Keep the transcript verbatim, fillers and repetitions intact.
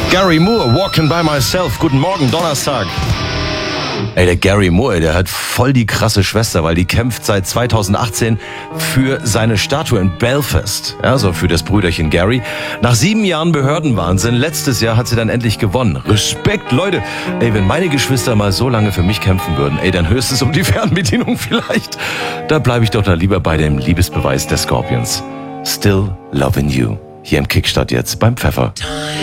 Gary Moore, Walking by Myself. Guten Morgen, Donnerstag. Ey, der Gary Moore, der hat voll die krasse Schwester, weil die kämpft seit zweitausendachtzehn für seine Statue in Belfast. Also für das Brüderchen Gary. Nach sieben Jahren Behördenwahnsinn, letztes Jahr hat sie dann endlich gewonnen. Respekt, Leute. Ey, wenn meine Geschwister mal so lange für mich kämpfen würden, ey, dann höchstens um die Fernbedienung vielleicht. Da bleibe ich doch da lieber bei dem Liebesbeweis der Scorpions. Still Loving You. Hier im Kickstart jetzt beim Pfeffer.